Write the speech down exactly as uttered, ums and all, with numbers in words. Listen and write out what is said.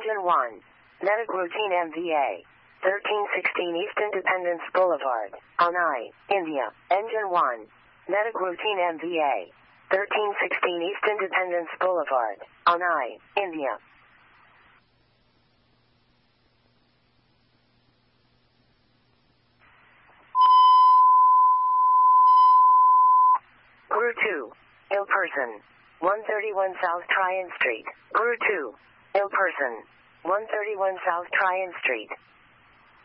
Engine one. Medic Routine M V A. thirteen sixteen East Independence Boulevard, Chennai, India. Engine one. Medic Routine M V A. thirteen sixteen East Independence Boulevard, Chennai, India. Guru two. Ill person. one thirty-one South Tryon Street. Guru two. Ill person. one thirty-one South Tryon Street.